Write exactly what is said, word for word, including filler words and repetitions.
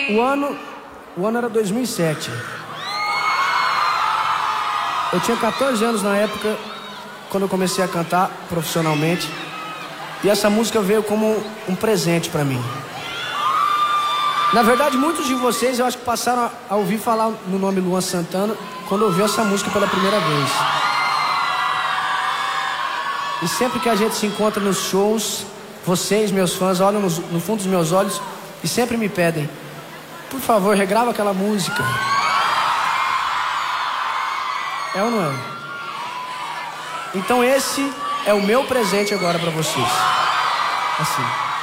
O ano, o ano era dois mil e sete. Eu tinha quatorze anos na época, quando eu comecei a cantar profissionalmente. E essa música veio como um presente pra mim. Na verdade, muitos de vocês, eu acho que passaram a ouvir falar no nome Luan Santana quando ouviu essa música pela primeira vez. E sempre que a gente se encontra nos shows, vocês, meus fãs, olham no, no fundo dos meus olhos e sempre me pedem: por favor, regrava aquela música. É ou não é? Então esse é o meu presente agora pra vocês. Assim.